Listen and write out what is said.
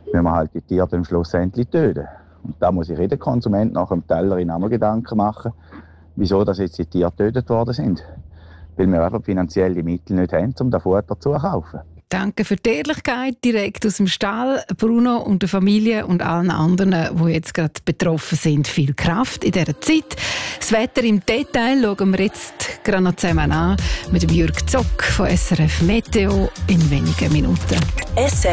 müssen wir halt die Tiere dann schlussendlich töten. Und da muss sich jeder Konsument nach dem Teller in einmal Gedanken machen, wieso dass jetzt die Tiere getötet worden sind. Weil wir einfach finanzielle Mittel nicht haben, um das Futter zu kaufen. Danke für die Ehrlichkeit direkt aus dem Stall, Bruno und der Familie und allen anderen, die jetzt gerade betroffen sind. Viel Kraft in dieser Zeit. Das Wetter im Detail schauen wir jetzt gerade noch zusammen an mit Jürg Zock von SRF Meteo in wenigen Minuten.